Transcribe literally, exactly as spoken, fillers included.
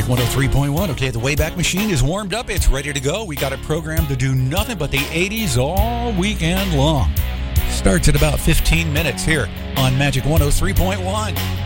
Magic one oh three point one. Okay, the Wayback Machine is warmed up. It's ready to go. We got a program to do nothing but the eighties all weekend long. Starts at about fifteen minutes here on Magic one oh three point one.